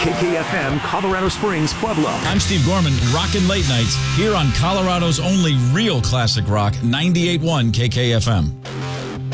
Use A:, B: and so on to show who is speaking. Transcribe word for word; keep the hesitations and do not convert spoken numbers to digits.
A: K K F M, Colorado Springs, Pueblo.
B: I'm Steve Gorman, rockin' late nights here on Colorado's only real classic rock, ninety-eight point one K K F M.